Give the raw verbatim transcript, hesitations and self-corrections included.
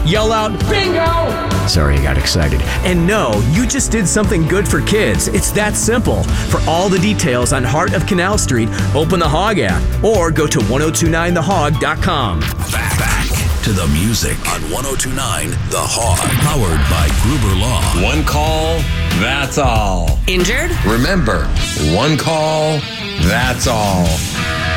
yell out, bingo! Sorry, I got excited. And no, you just did something good for kids. It's that simple. For all the details on Heart of Canal Street, open the Hog app or go to ten twenty-nine the hog dot com. Back, back to the music on ten twenty-nine The Hog. Powered by Gruber Law. One call, that's all. Injured? Remember, one call, that's all.